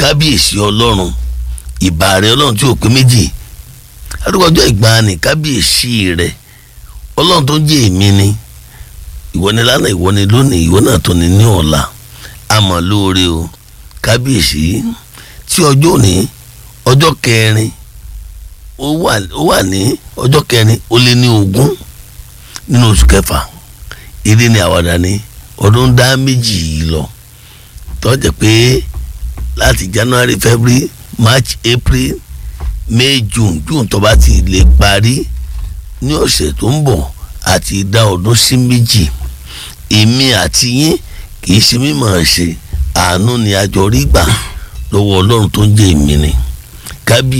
kábíyèsí ọlọ́run, ìbà rẹ ọlọ́run tí ò pé méjì, arúgbó ọjọ́ ìgbàanì kábíyèsí rẹ ọlọ́run tó jẹ́ èmi ni, ìwọ ni lánàá, ìwọ ni lónìí, ìwọ náà tó ní ní ọ̀la. àmọ́ lóore o kábíyèsí tí ọjọ́ òní ọjọ́ kẹrin ó wà ní ọjọ́ kẹrin ó lé ní 20 nínú oṣù kẹfà, eré ni àwàdà ni ọdún dá méjì yìí lọ, tó jẹ́ pé láti January, February, March, April, May, June tó bá ti lè parí ní ọ̀sẹ̀ tó ń bọ̀ àti dá ọdún sí méjì. èmi àti yín kì í ṣe mímọ̀ ṣe, àánú ni a jọ rí gbà lọ́wọ́ ọlọ́run tó ń jẹ́ èmi ni kábíyèsí.